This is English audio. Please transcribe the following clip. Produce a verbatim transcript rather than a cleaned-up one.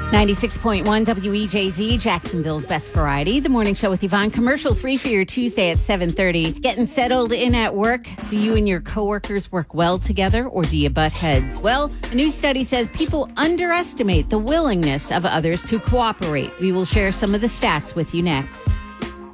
ninety-six point one W E J Z, Jacksonville's best variety. The morning show with Yvonne, commercial free for your Tuesday at seven thirty. Getting settled in at work. Do you and your coworkers work well together, or do you butt heads? Well, a new study says people underestimate the willingness of others to cooperate. We will share some of the stats with you next.